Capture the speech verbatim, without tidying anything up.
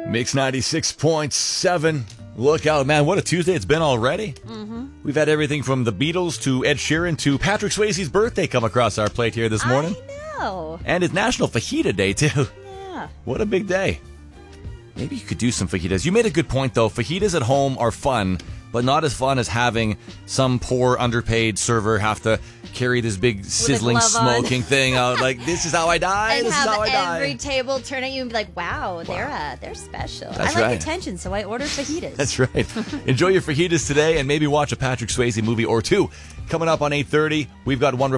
Mix ninety-six point seven. Look out, man. What a Tuesday it's been already. Mm-hmm. We've had everything from the Beatles to Ed Sheeran to Patrick Swayze's birthday come across our plate here this morning. I know. And it's National Fajita Day, too. Yeah. What a big day. Maybe you could do some fajitas. You made a good point, though. Fajitas at home are fun, but not as fun as having some poor, underpaid server have to carry this big, sizzling, smoking thing out. Like, this is how I die. And this is how I have die. every table turn at you and be like, wow, they're uh, they're special. That's I like right. attention, so I order fajitas. That's right. Enjoy your fajitas today and maybe watch a Patrick Swayze movie or two. Coming up on eight thirty, we've got one